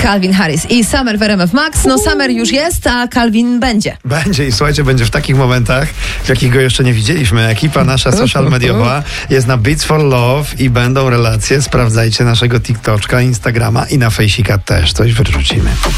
Calvin Harris i Summer w RMF Max. No Summer już jest, a Calvin będzie. Będzie i słuchajcie, będzie w takich momentach, w jakich go jeszcze nie widzieliśmy. Ekipa nasza social mediowa jest na Beats for Love i będą relacje. Sprawdzajcie naszego TikToka, Instagrama i na Fejsika też coś wyrzucimy.